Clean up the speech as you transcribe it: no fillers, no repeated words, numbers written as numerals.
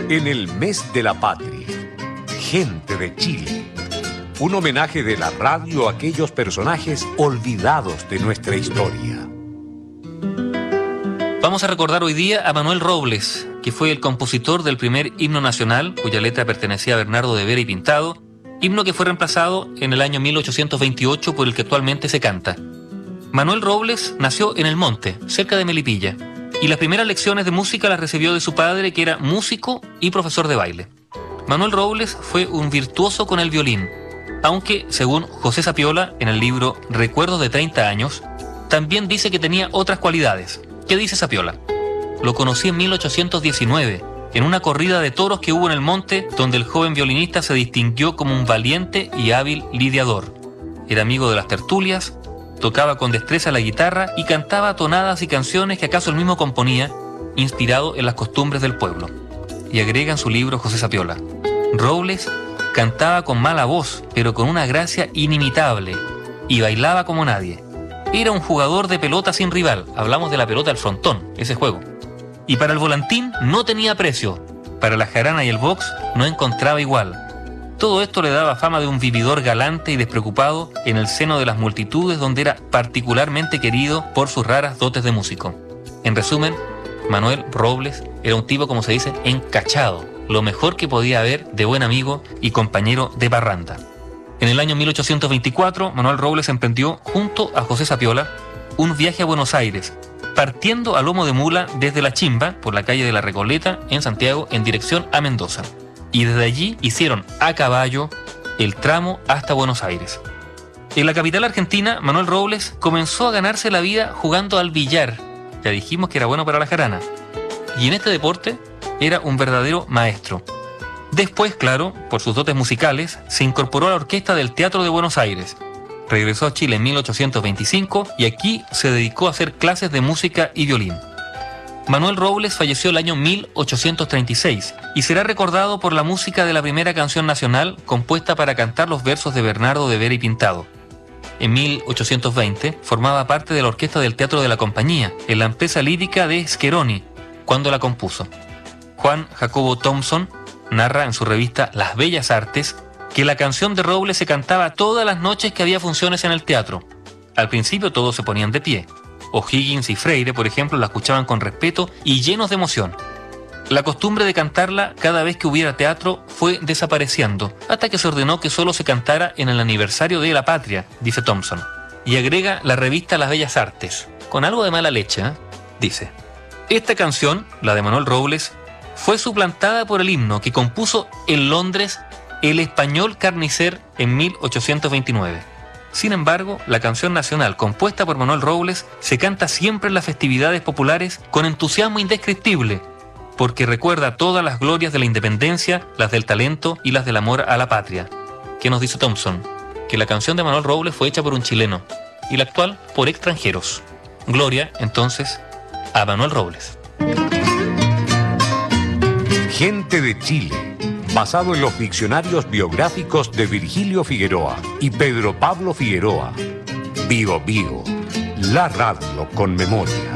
En el mes de la patria, Gente de Chile. Un homenaje de la radio a aquellos personajes olvidados de nuestra historia. Vamos a recordar hoy día a Manuel Robles, que fue el compositor del primer himno nacional, cuya letra pertenecía a Bernardo de Vera y Pintado, himno que fue reemplazado en el año 1828 por el que actualmente se canta. Manuel Robles nació en El Monte, cerca de Melipilla, y las primeras lecciones de música las recibió de su padre, que era músico y profesor de baile. Manuel Robles fue un virtuoso con el violín, aunque, según José Sapiola, en el libro Recuerdos de 30 años, también dice que tenía otras cualidades. ¿Qué dice Sapiola? Lo conocí en 1819, en una corrida de toros que hubo en El Monte, donde el joven violinista se distinguió como un valiente y hábil lidiador. Era amigo de las tertulias, tocaba con destreza la guitarra y cantaba tonadas y canciones que acaso él mismo componía, inspirado en las costumbres del pueblo. Y agrega en su libro José Sapiola: Robles cantaba con mala voz, pero con una gracia inimitable, y bailaba como nadie. Era un jugador de pelota sin rival, hablamos de la pelota al frontón, ese juego. Y para el volantín no tenía precio, para la jarana y el box no encontraba igual. Todo esto le daba fama de un vividor galante y despreocupado en el seno de las multitudes, donde era particularmente querido por sus raras dotes de músico. En resumen, Manuel Robles era un tipo, como se dice, encachado, lo mejor que podía haber de buen amigo y compañero de parranda. En el año 1824, Manuel Robles emprendió, junto a José Sapiola, un viaje a Buenos Aires, partiendo a lomo de mula desde La Chimba, por la calle de la Recoleta, en Santiago, en dirección a Mendoza. Y desde allí hicieron a caballo el tramo hasta Buenos Aires. En la capital argentina, Manuel Robles comenzó a ganarse la vida jugando al billar. Ya dijimos que era bueno para la jarana. Y en este deporte era un verdadero maestro. Después, claro, por sus dotes musicales, se incorporó a la orquesta del Teatro de Buenos Aires. Regresó a Chile en 1825 y aquí se dedicó a hacer clases de música y violín. Manuel Robles falleció el año 1836 y será recordado por la música de la primera canción nacional compuesta para cantar los versos de Bernardo de Vera y Pintado. En 1820 formaba parte de la orquesta del Teatro de la Compañía, en la empresa lírica de Scheroni, cuando la compuso. Juan Jacobo Thompson narra en su revista Las Bellas Artes que la canción de Robles se cantaba todas las noches que había funciones en el teatro. Al principio todos se ponían de pie. O'Higgins y Freire, por ejemplo, la escuchaban con respeto y llenos de emoción. La costumbre de cantarla cada vez que hubiera teatro fue desapareciendo, hasta que se ordenó que solo se cantara en el aniversario de la patria, dice Thompson. Y agrega la revista Las Bellas Artes, con algo de mala leche, dice: esta canción, la de Manuel Robles, fue suplantada por el himno que compuso en Londres el español Carnicer en 1829. Sin embargo, la canción nacional compuesta por Manuel Robles se canta siempre en las festividades populares con entusiasmo indescriptible, porque recuerda todas las glorias de la independencia, las del talento y las del amor a la patria. ¿Qué nos dice Thompson? Que la canción de Manuel Robles fue hecha por un chileno y la actual por extranjeros. Gloria, entonces, a Manuel Robles. Gente de Chile, basado en los diccionarios biográficos de Virgilio Figueroa y Pedro Pablo Figueroa. Vigo, la radio con memoria.